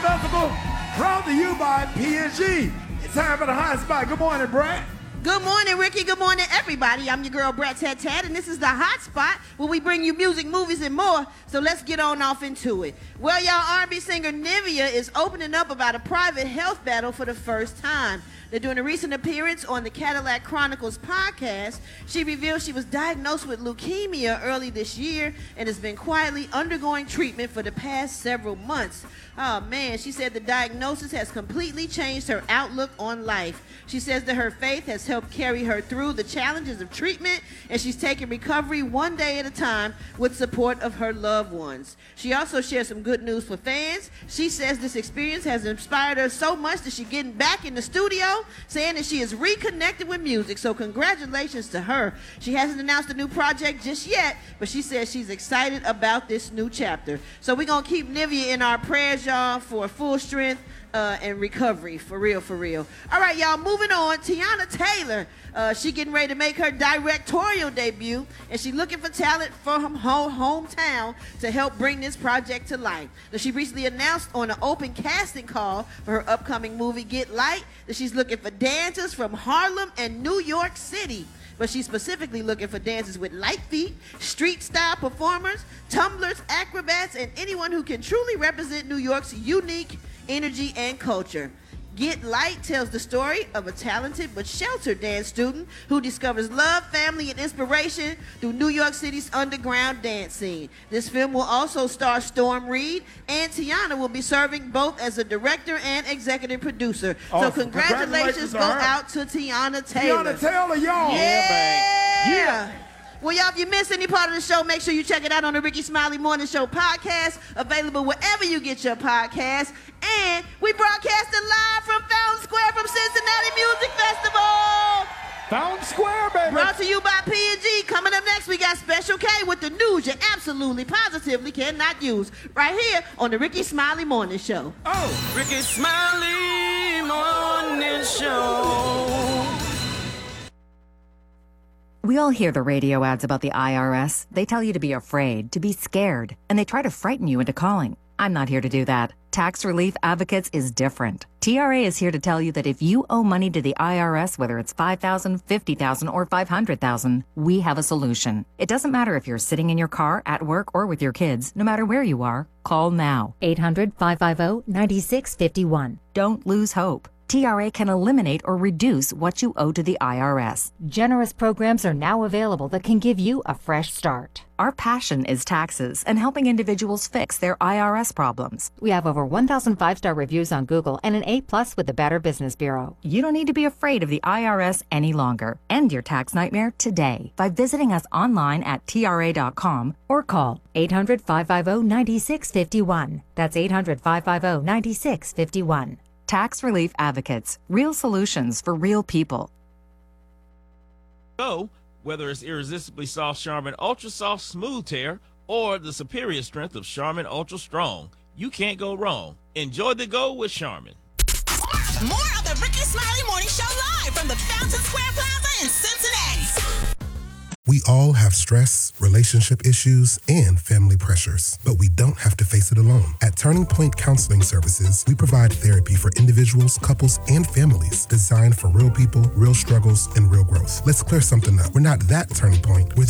Festival, brought to you by P&G. It's time for the hot spot. Good morning, Brett. Good morning, Ricky. Good morning, everybody. I'm your girl, Brett Tat, and this is the Hot Spot, where we bring you music, movies, and more. So let's get on off into it. Well, y'all, R&B singer Nivea is opening up about a private health battle for the first time. Now, during a recent appearance on the Cadillac Chronicles podcast, she revealed she was diagnosed with leukemia early this year and has been quietly undergoing treatment for the past several months. Oh, man, she said the diagnosis has completely changed her outlook on life. She says that her faith has helped carry her through the challenges of treatment, and she's taking recovery one day at a time with support of her loved ones. She also shared some good news for fans. She says this experience has inspired her so much that she's getting back in the studio, saying that she is reconnected with music. So congratulations to her. She hasn't announced a new project just yet, but she says she's excited about this new chapter. So we're going to keep Nivea in our prayers, y'all, for full strength and recovery, for real, for real. All right, y'all, moving on. Teyana Taylor, she getting ready to make her directorial debut, and she looking for talent from her hometown to help bring this project to life. Now, she recently announced on an open casting call for her upcoming movie, Get Light, that she's looking for dancers from Harlem and New York City. But she's specifically looking for dancers with light feet, street-style performers, tumblers, acrobats, and anyone who can truly represent New York's unique energy and culture. Get Light tells the story of a talented but sheltered dance student who discovers love, family, and inspiration through New York City's underground dance scene. This film will also star Storm Reed, and Teyana will be serving both as a director and executive producer. So congratulations go out to Teyana Taylor. Teyana Taylor, y'all. Yeah. Well, y'all, if you missed any part of the show, make sure you check it out on the Ricky Smiley Morning Show podcast, available wherever you get your podcasts. And we broadcasting live from Fountain Square from Cincinnati Music Festival. Fountain Square, baby. Brought to you by P&G. Coming up next, we got Special K with the news you absolutely, positively cannot use. Right here on the Ricky Smiley Morning Show. Oh, Ricky Smiley Morning Show. We all hear the radio ads about the IRS. They tell you to be afraid, to be scared, and they try to frighten you into calling. I'm not here to do that. Tax Relief Advocates is different. TRA is here to tell you that if you owe money to the IRS, whether it's $5,000, $50,000, or $500,000, we have a solution. It doesn't matter if you're sitting in your car, at work, or with your kids. No matter where you are, call now. 800-550-9651. Don't lose hope. TRA can eliminate or reduce what you owe to the IRS. Generous programs are now available that can give you a fresh start. Our passion is taxes and helping individuals fix their IRS problems. We have over 1,000 5-star reviews on Google and an A+ with the Better Business Bureau. You don't need to be afraid of the IRS any longer. End your tax nightmare today by visiting us online at TRA.com or call 800-550-9651. That's 800-550-9651. Tax Relief Advocates. Real solutions for real people. So, whether it's irresistibly soft Charmin Ultra Soft Smooth Tear or the superior strength of Charmin Ultra Strong, you can't go wrong. Enjoy the go with Charmin. More of the Ricky Smiley Morning Show live from the Fountain Square Plaza in Cincinnati. We all have stress, relationship issues, and family pressures, but we don't have to face it alone. At Turning Point Counseling Services, we provide therapy for individuals, couples, and families designed for real people, real struggles, and real growth. Let's clear something up. We're not that Turning Point. We're